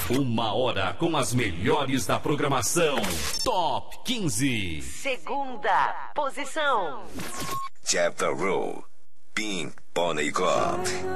Uma hora com as melhores da programação. Top 15. Segunda posição. Chapter Rule, Pink Pony Club.